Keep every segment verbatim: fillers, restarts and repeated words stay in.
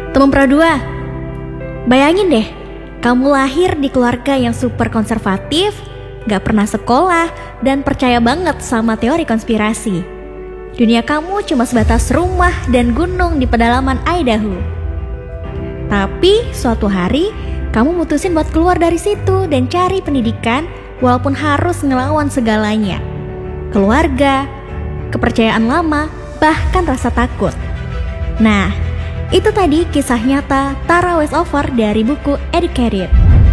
Teman Pro dua, bayangin deh, kamu lahir di keluarga yang super konservatif, gak pernah sekolah, dan percaya banget sama teori konspirasi. Dunia kamu cuma sebatas rumah dan gunung di pedalaman Idaho. Tapi suatu hari, kamu mutusin buat keluar dari situ dan cari pendidikan walaupun harus ngelawan segalanya. Keluarga, kepercayaan lama, bahkan rasa takut. Nah, itu tadi kisah nyata Tara Westover dari buku Educated.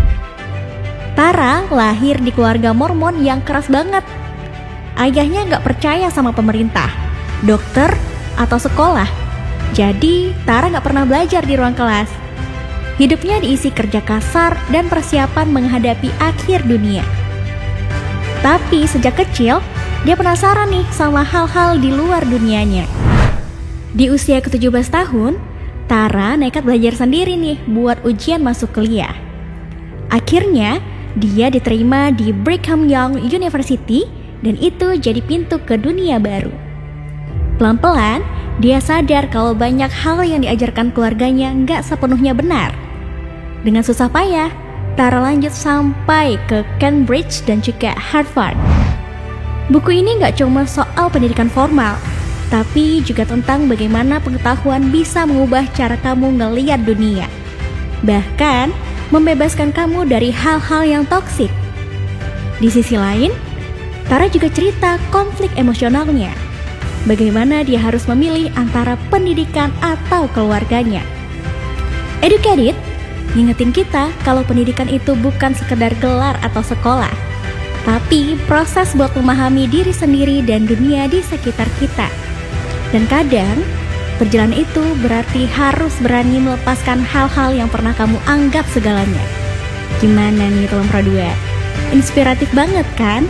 Tara lahir di keluarga Mormon yang keras banget. Ayahnya gak percaya sama pemerintah, dokter, atau sekolah. Jadi Tara gak pernah belajar di ruang kelas. Hidupnya diisi kerja kasar dan persiapan menghadapi akhir dunia. Tapi sejak kecil, dia penasaran nih sama hal-hal di luar dunianya. Di usia ke tujuh belas tahun, Tara nekat belajar sendiri nih buat ujian masuk kuliah. Akhirnya, dia diterima di Brigham Young University dan itu jadi pintu ke dunia baru. Pelan-pelan, dia sadar kalau banyak hal yang diajarkan keluarganya nggak sepenuhnya benar. Dengan susah payah, Tara lanjut sampai ke Cambridge dan juga Harvard. Buku ini nggak cuma soal pendidikan formal, tapi juga tentang bagaimana pengetahuan bisa mengubah cara kamu ngelihat dunia. Bahkan, membebaskan kamu dari hal-hal yang toksik. Di sisi lain, Tara juga cerita konflik emosionalnya. Bagaimana dia harus memilih antara pendidikan atau keluarganya. Educated ngingetin kita kalau pendidikan itu bukan sekedar gelar atau sekolah, tapi proses buat memahami diri sendiri dan dunia di sekitar kita. Dan kadang, perjalanan itu berarti harus berani melepaskan hal-hal yang pernah kamu anggap segalanya. Gimana nih teman Pro dua? Inspiratif banget kan?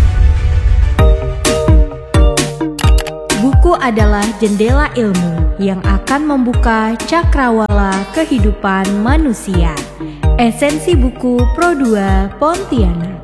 Buku adalah jendela ilmu yang akan membuka cakrawala kehidupan manusia. Esensi buku Pro dua Pontianak.